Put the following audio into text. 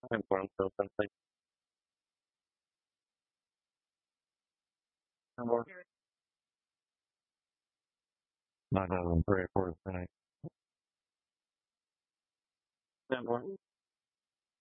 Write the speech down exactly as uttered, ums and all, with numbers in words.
I'm going to something. I'm going not going to pray for tonight. I'm going.